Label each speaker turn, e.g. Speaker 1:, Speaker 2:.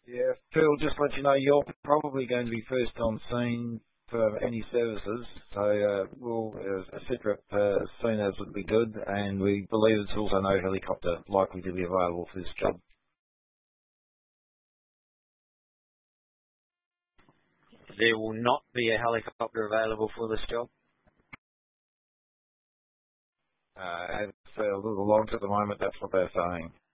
Speaker 1: Yeah, Phil, just let you know you're probably going to be first on scene for any services, so we'll set up as soon as would be good, and we believe there's also no helicopter likely to be available for this job.
Speaker 2: There will not be a helicopter available for this job?
Speaker 1: As for the launch at the moment, that's what they're saying.